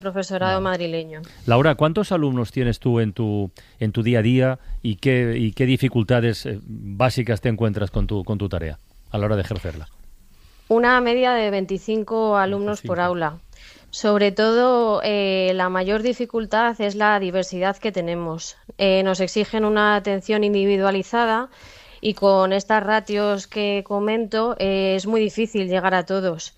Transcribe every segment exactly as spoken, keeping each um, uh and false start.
profesorado Vale. madrileño. Laura, ¿cuántos alumnos tienes tú en tu en tu día a día y qué y qué dificultades eh, básicas te encuentras con tu con tu tarea a la hora de ejercerla? Una media de veinticinco alumnos por veinticinco. aula. Sobre todo, eh, la mayor dificultad es la diversidad que tenemos. Eh, nos exigen una atención individualizada y con estas ratios que comento eh, es muy difícil llegar a todos.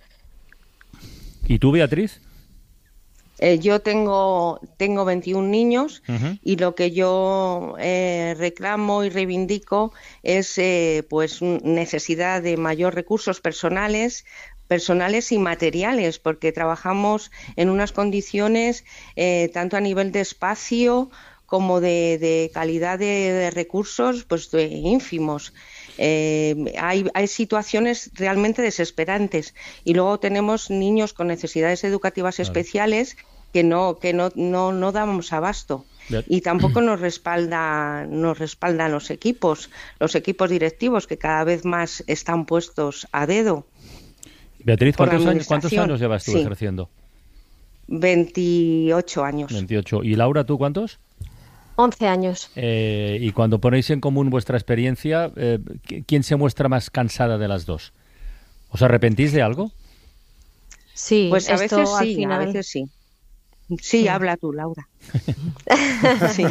¿Y tú, Beatriz? Eh, yo tengo, tengo veintiún niños Uh-huh. y lo que yo eh, reclamo y reivindico es eh, pues necesidad de mayor recursos personales, personales y materiales, porque trabajamos en unas condiciones eh, tanto a nivel de espacio como de, de calidad de, de recursos pues de ínfimos. Eh, hay, hay situaciones realmente desesperantes y luego tenemos niños con necesidades educativas Claro. especiales que no que no no, no damos abasto. Be- Y tampoco nos respalda nos respaldan los equipos, los equipos directivos que cada vez más están puestos a dedo. Beatriz, Por la ¿cuántos años, ¿cuántos administración. años llevas tú Sí. ejerciendo? veintiocho años. veintiocho. ¿Y Laura, tú cuántos? once años. Eh, y cuando ponéis en común vuestra experiencia, eh, ¿qui- ¿quién se muestra más cansada de las dos? ¿Os arrepentís de algo? Sí, Pues a esto veces al sí, final... a veces sí. Sí, habla tú, Laura. Sí.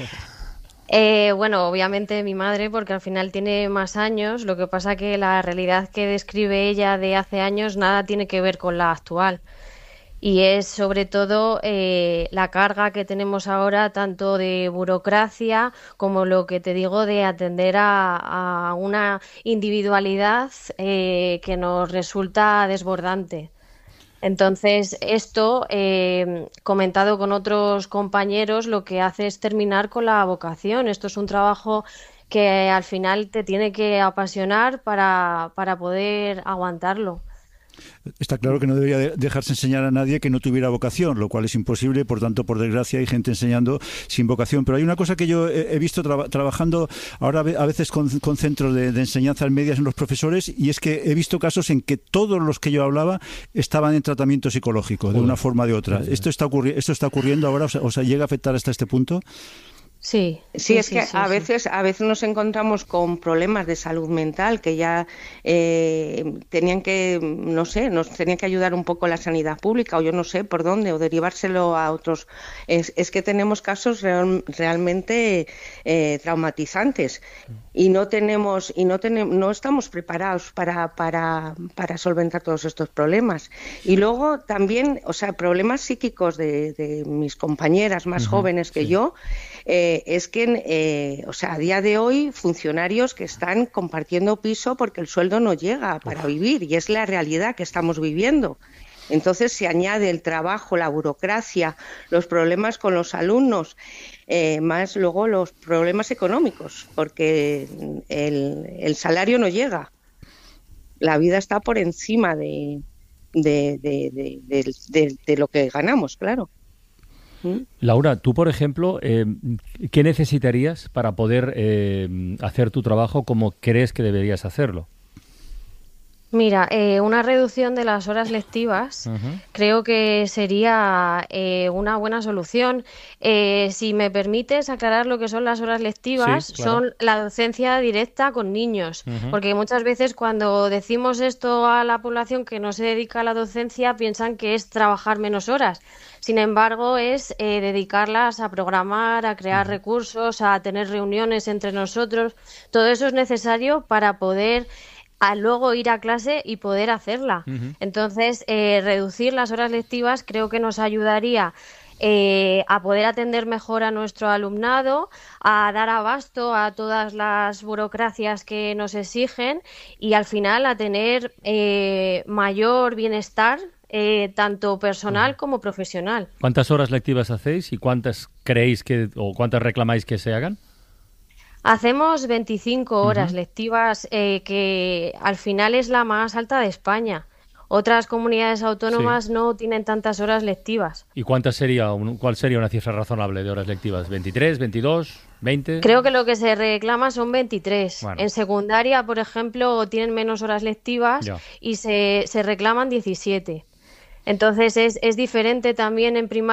Eh, bueno, obviamente mi madre, porque al final tiene más años, lo que pasa que la realidad que describe ella de hace años nada tiene que ver con la actual. Y es sobre todo eh, la carga que tenemos ahora, tanto de burocracia como lo que te digo de atender a, a una individualidad eh, que nos resulta desbordante. Entonces, esto, eh, comentado con otros compañeros, lo que hace es terminar con la vocación. Esto es un trabajo que al final te tiene que apasionar para, para poder aguantarlo. Está claro que no debería de- dejarse enseñar a nadie que no tuviera vocación, lo cual es imposible, por tanto, por desgracia, hay gente enseñando sin vocación. Pero hay una cosa que yo he, he visto traba- trabajando ahora a ve- a veces con, con centros de, de enseñanzas medias en los profesores, y es que he visto casos en que todos los que yo hablaba estaban en tratamiento psicológico, de Joder. una forma o de otra. Sí, sí. ¿Esto está, ocurri- esto está ocurriendo ahora? O sea, ¿o sea, llega a afectar hasta este punto? Sí, Sí, es sí, que sí, a sí. veces, a veces nos encontramos con problemas de salud mental que ya eh, tenían que, no sé, nos tenían que ayudar un poco la sanidad pública o yo no sé por dónde o derivárselo a otros. Es, es que tenemos casos real- realmente eh, traumatizantes y no tenemos y no tenemos, no estamos preparados para para para solventar todos estos problemas. Y luego también, o sea, problemas psíquicos de, de mis compañeras más Ujú, jóvenes que sí. yo. Eh, es que, eh, o sea, a día de hoy, funcionarios que están compartiendo piso porque el sueldo no llega para vivir y es la realidad que estamos viviendo. Entonces se añade el trabajo, la burocracia, los problemas con los alumnos, eh, más luego los problemas económicos, porque el, el salario no llega. La vida está por encima de, de, de, de, de, de, de lo que ganamos, claro. Laura, tú, por ejemplo, eh, ¿qué necesitarías para poder eh, hacer tu trabajo como crees que deberías hacerlo? Mira, eh, una reducción de las horas lectivas Ujú. creo que sería eh, una buena solución. Eh, si me permites aclarar lo que son las horas lectivas, Sí, claro. son la docencia directa con niños, Ujú. porque muchas veces cuando decimos esto a la población que no se dedica a la docencia piensan que es trabajar menos horas. Sin embargo, es eh, dedicarlas a programar, a crear recursos, a tener reuniones entre nosotros. Todo eso es necesario para poder a luego ir a clase y poder hacerla. Ujú. Entonces, eh, reducir las horas lectivas creo que nos ayudaría eh, a poder atender mejor a nuestro alumnado, a dar abasto a todas las burocracias que nos exigen y al final a tener eh, mayor bienestar eh, tanto personal como profesional. ¿Cuántas horas lectivas hacéis y cuántas creéis que o cuántas reclamáis que se hagan? Hacemos veinticinco horas Ujú. lectivas, eh, que al final es la más alta de España. Otras comunidades autónomas no tienen tantas horas lectivas. ¿Y cuántas sería un- cuál sería una cifra razonable de horas lectivas? ¿veintitrés, veintidós, veinte? Creo que lo que se reclama son veintitrés. Bueno. En secundaria, por ejemplo, tienen menos horas lectivas Ya. y se, se reclaman diecisiete. Entonces es, es diferente también en primaria